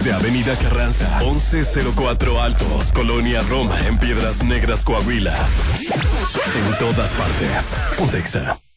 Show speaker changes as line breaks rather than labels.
Norte, Avenida Carranza, 1104 Altos, Colonia Roma, en Piedras Negras, Coahuila. En todas partes. Pontexa.